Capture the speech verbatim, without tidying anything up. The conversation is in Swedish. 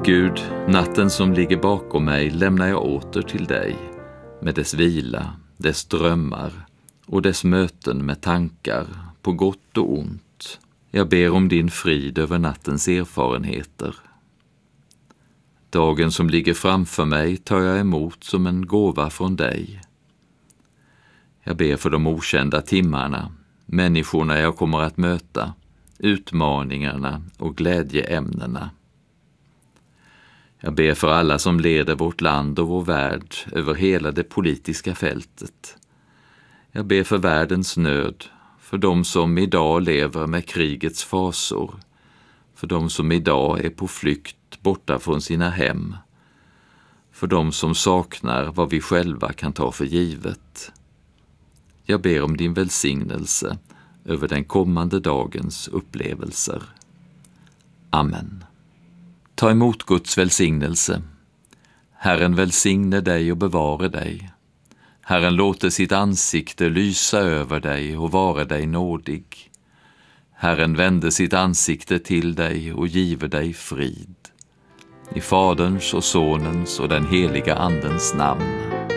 Gud, natten som ligger bakom mig lämnar jag åter till dig, med dess vila, dess drömmar och dess möten med tankar på gott och ont. Jag ber om din frid över nattens erfarenheter. Dagen som ligger framför mig tar jag emot som en gåva från dig. Jag ber för de okända timmarna, människorna jag kommer att möta, utmaningarna och glädjeämnena. Jag ber för alla som leder vårt land och vår värld över hela det politiska fältet. Jag ber för världens nöd, för de som idag lever med krigets fasor, för de som idag är på flykt borta från sina hem, för de som saknar vad vi själva kan ta för givet. Jag ber om din välsignelse över den kommande dagens upplevelser. Amen. Ta emot Guds välsignelse. Herren välsigne dig och bevare dig. Herren låter sitt ansikte lysa över dig och vara dig nådig. Herren vände sitt ansikte till dig och give dig frid. I Faderns och Sonens och den heliga Andens namn.